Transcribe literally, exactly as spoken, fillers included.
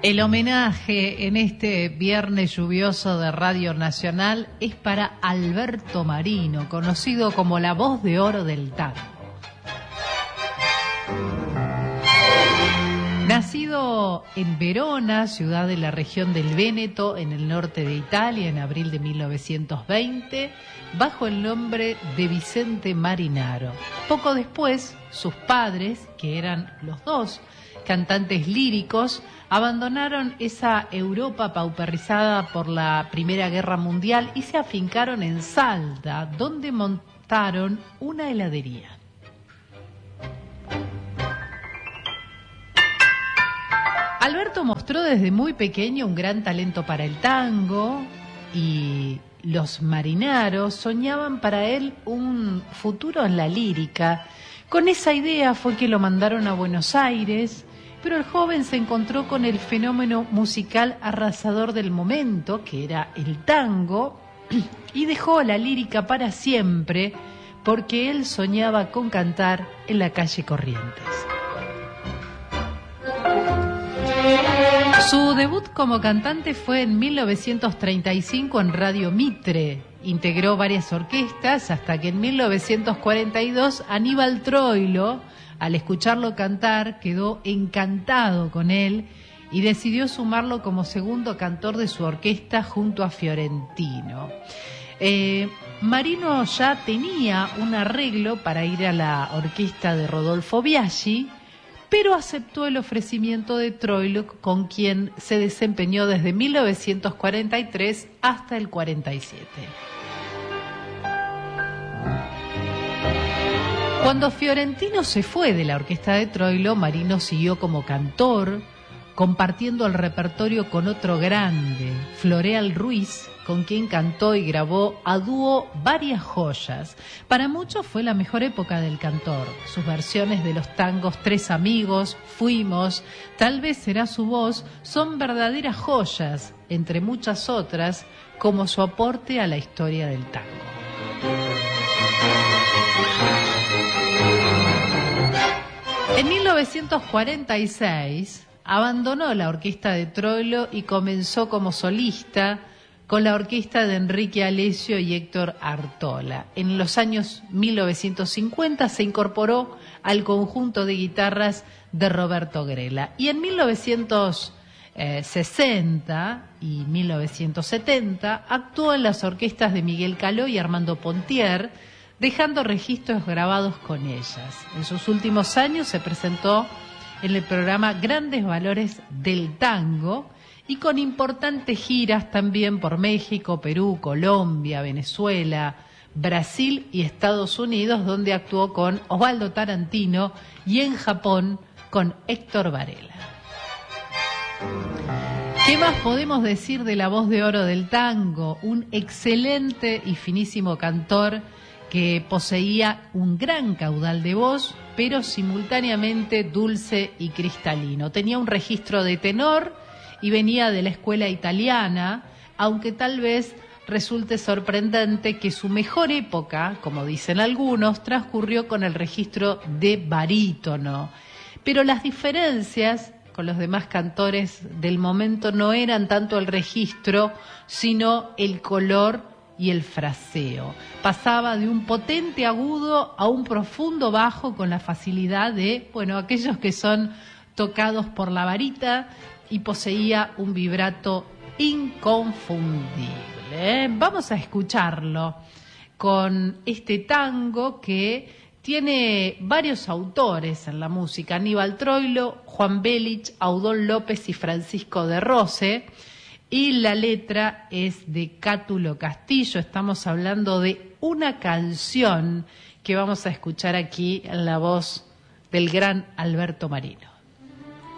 El homenaje en este viernes lluvioso de Radio Nacional es para Alberto Marino, conocido como la voz de oro del tango. Nacido en Verona, ciudad de la región del Véneto, en el norte de Italia, en abril de mil novecientos veinte, bajo el nombre de Vicente Marinaro. Poco después, sus padres, que eran los dos cantantes líricos, abandonaron esa Europa pauperizada por la Primera Guerra Mundial y se afincaron en Salta, donde montaron una heladería. Alberto mostró desde muy pequeño un gran talento para el tango y los Marinaros soñaban para él un futuro en la lírica. Con esa idea fue que lo mandaron a Buenos Aires, pero el joven se encontró con el fenómeno musical arrasador del momento, que era el tango, y dejó la lírica para siempre porque él soñaba con cantar en la calle Corrientes. Su debut como cantante fue en mil novecientos treinta y cinco en Radio Mitre. Integró varias orquestas hasta que en mil novecientos cuarenta y dos Aníbal Troilo, al escucharlo cantar, quedó encantado con él y decidió sumarlo como segundo cantor de su orquesta junto a Fiorentino. Eh, Marino ya tenía un arreglo para ir a la orquesta de Rodolfo Biaggi, pero aceptó el ofrecimiento de Troilo, con quien se desempeñó desde mil novecientos cuarenta y tres hasta el cuarenta y siete. Cuando Fiorentino se fue de la orquesta de Troilo, Marino siguió como cantor, compartiendo el repertorio con otro grande, Floreal Ruiz, con quien cantó y grabó a dúo varias joyas. Para muchos fue la mejor época del cantor. Sus versiones de los tangos Tres Amigos, Fuimos, Tal vez será su voz, son verdaderas joyas, entre muchas otras, como su aporte a la historia del tango. En mil novecientos cuarenta y seis abandonó la orquesta de Troilo y comenzó como solista con la orquesta de Enrique Alessio y Héctor Artola. En los años mil novecientos cincuenta se incorporó al conjunto de guitarras de Roberto Grela. Y en mil novecientos sesenta y mil novecientos setenta actuó en las orquestas de Miguel Caló y Armando Pontier, dejando registros grabados con ellas. En sus últimos años se presentó en el programa Grandes Valores del Tango y con importantes giras también por México, Perú, Colombia, Venezuela, Brasil y Estados Unidos, donde actuó con Osvaldo Tarantino, y en Japón con Héctor Varela. ¿Qué más podemos decir de la voz de oro del tango? Un excelente y finísimo cantor que poseía un gran caudal de voz, pero simultáneamente dulce y cristalino. Tenía un registro de tenor y venía de la escuela italiana, aunque tal vez resulte sorprendente que su mejor época, como dicen algunos, transcurrió con el registro de barítono. Pero las diferencias con los demás cantores del momento no eran tanto el registro, sino el color y el fraseo. Pasaba de un potente agudo a un profundo bajo con la facilidad de, bueno, aquellos que son tocados por la varita, y poseía un vibrato inconfundible. ¿eh? Vamos a escucharlo con este tango que tiene varios autores en la música: Aníbal Troilo, Juan Belich, Audón López y Francisco de Rose. Y la letra es de Cátulo Castillo. Estamos hablando de una canción que vamos a escuchar aquí en la voz del gran Alberto Marino.